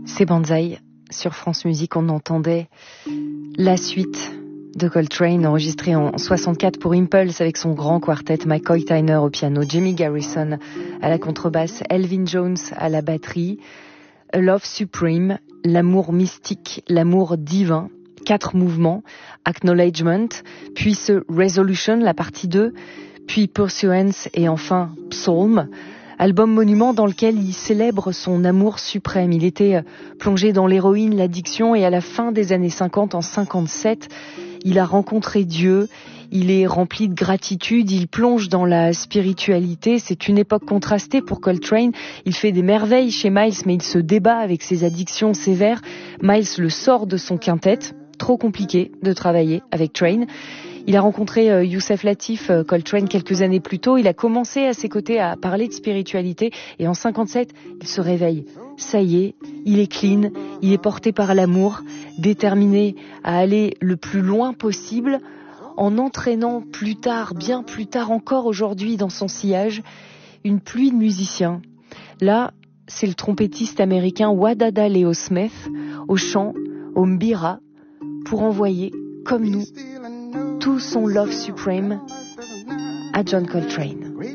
C'est Banzai. Sur France Musique, on entendait la suite de Coltrane, enregistrée en 64 pour Impulse avec son grand quartet, McCoy Tyner au piano, Jimmy Garrison à la contrebasse, Elvin Jones à la batterie. A Love Supreme, l'amour mystique, l'amour divin, 4 mouvements, Acknowledgement, puis ce Resolution, la partie 2, puis Pursuance et enfin Psalm, album monument dans lequel il célèbre son amour suprême. Il était plongé dans l'héroïne, l'addiction, et à la fin des années 50, en 57, il a rencontré Dieu, il est rempli de gratitude, il plonge dans la spiritualité. C'est une époque contrastée pour Coltrane. Il fait des merveilles chez Miles, mais il se débat avec ses addictions sévères. Miles le sort de son quintet, trop compliqué de travailler avec Train. Il a rencontré Youssef Latif, Coltrane, quelques années plus tôt. Il a commencé à ses côtés à parler de spiritualité et en 57, il se réveille. Ça y est, il est clean, il est porté par l'amour, déterminé à aller le plus loin possible en entraînant plus tard, bien plus tard encore aujourd'hui dans son sillage, une pluie de musiciens. Là, c'est le trompettiste américain Wadada Leo Smith au chant, au mbira, pour envoyer, comme nous, tout son Love Supreme à John Coltrane.